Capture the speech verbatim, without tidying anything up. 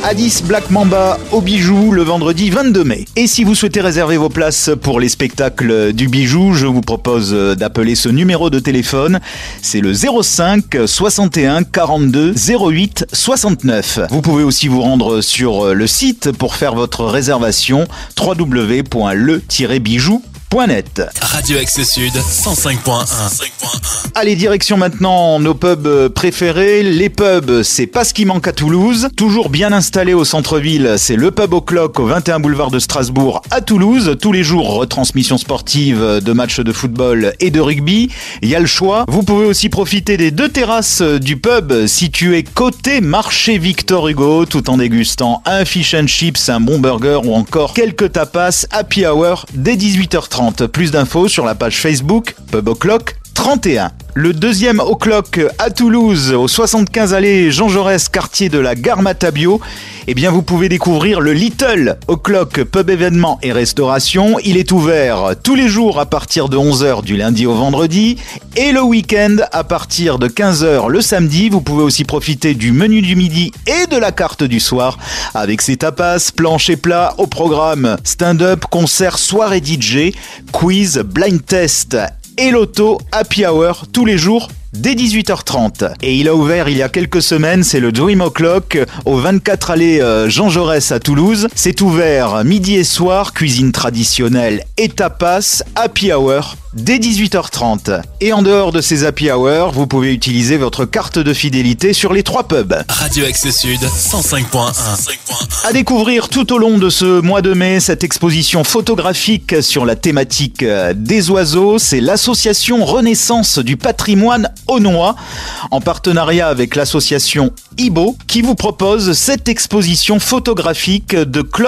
Addis Black Mamba au Bijou le vendredi vingt-deux mai. Et si vous souhaitez réserver vos places pour les spectacles du Bijou, je vous propose d'appeler ce numéro de téléphone. C'est le zéro cinq soixante et un quarante-deux zéro huit soixante-neuf. Vous pouvez aussi vous rendre sur le site pour faire votre réservation w w w point le tiret bijou point net. Radio Axe Sud cent cinq point un. Allez, direction maintenant nos pubs préférés. Les pubs, c'est pas ce qui manque à Toulouse. Toujours bien installé au centre-ville, c'est le pub O'Clock au vingt et un boulevard de Strasbourg à Toulouse. Tous les jours, retransmission sportive de matchs de football et de rugby. Il y a le choix. Vous pouvez aussi profiter des deux terrasses du pub situées côté marché Victor Hugo, tout en dégustant un fish and chips, un bon burger ou encore quelques tapas happy hour dès dix-huit heures trente. Plus d'infos sur la page Facebook Pub O'Clock trente et un. Le deuxième O'Clock à Toulouse, au soixante-quinze allée Jean Jaurès, quartier de la Gare Matabio. Eh bien, vous pouvez découvrir le Little O'Clock Pub événements et restauration. Il est ouvert tous les jours à partir de onze heures du lundi au vendredi et le week-end à partir de quinze heures le samedi. Vous pouvez aussi profiter du menu du midi et de la carte du soir avec ses tapas, planches et plats au programme stand-up, concert, soirée D J, quiz, blind test et loto, happy hour tous les jours dès dix-huit heures trente. Et il a ouvert il y a quelques semaines, c'est le Dream O'Clock au vingt-quatre allée Jean Jaurès à Toulouse. C'est ouvert midi et soir, cuisine traditionnelle et tapas, happy hour dès dix-huit heures trente. Et en dehors de ces happy hours, vous pouvez utiliser votre carte de fidélité sur les trois pubs. Radio Axe Sud cent cinq point un. À découvrir tout au long de ce mois de mai, cette exposition photographique sur la thématique des oiseaux, c'est l'association Renaissance du patrimoine Aunois, en partenariat avec l'association I B O, qui vous propose cette exposition photographique de Claude